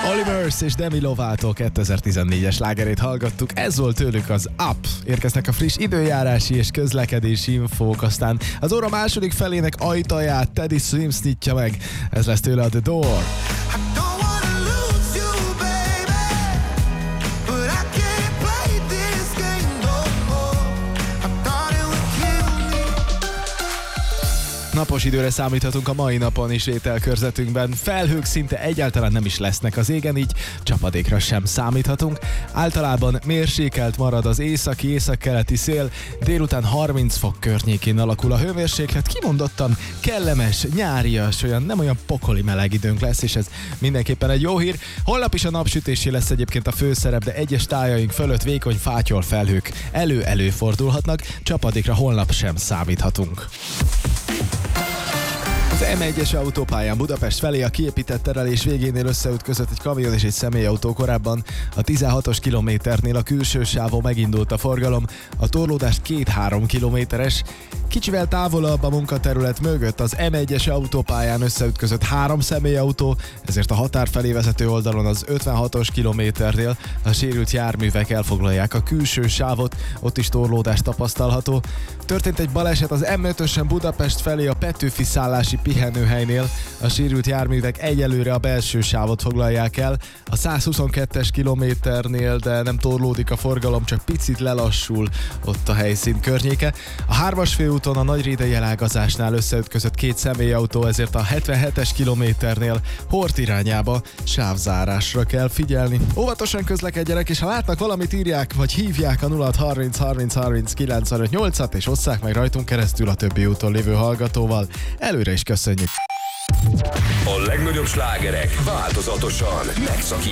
Olivers és Demi Lovától 2014-es slágerét hallgattuk, ez volt tőlük az Up. Érkeznek a friss időjárási és közlekedési infók, aztán az óra második felének ajtaját Teddy Swims nyitja meg, ez lesz tőle a The Door. Napos időre számíthatunk a mai napon is ételkörzetünkben. Felhők szinte egyáltalán nem is lesznek az égen, így csapadékra sem számíthatunk. Általában mérsékelt marad az északi-északkeleti szél, délután 30 fok környékén alakul a hőmérséklet, kimondottan kellemes, nyárias, nem olyan pokoli meleg időnk lesz, és ez mindenképpen egy jó hír. Holnap is a napsütésé lesz egyébként a főszerep, de egyes tájaink fölött vékony fátyol felhők előfordulhatnak, csapadékra holnap sem számíthatunk. Az M1-es autópályán Budapest felé a kiépített terelés végénél összeütközött egy kamion és egy személyautó. Korábban a 16-os kilométernél a külső sávon megindult a forgalom, a torlódás 2-3 kilométeres. Kicsivel távolabb a munkaterület mögött az M1-es autópályán összeütközött 3 személyautó, ezért a határ felé vezető oldalon az 56-os kilométernél a sérült járművek elfoglalják a külső sávot, ott is torlódás tapasztalható. Történt egy baleset az M5-ösen Budapest felé a Petőfi szállási pihenőhelynél, a sérült járművek egyelőre a belső sávot foglalják el, a 122-es kilométernél, de nem torlódik a forgalom, csak picit lelassul ott a helyszín környéke. A 3-as főúton a nagyrédei elágazásnál összeütközött 2 személyautó, ezért a 77-es kilométernél Hort irányába sávzárásra kell figyelni. Óvatosan közlekedjenek, és ha látnak valamit, írják vagy hívják a 0630 30 30 95 8-at, és osszák meg rajtunk keresztül a többi úton lévő hallgatóval. Előre is köszönjük! A legnagyobb slágerek változatosan megszakítják.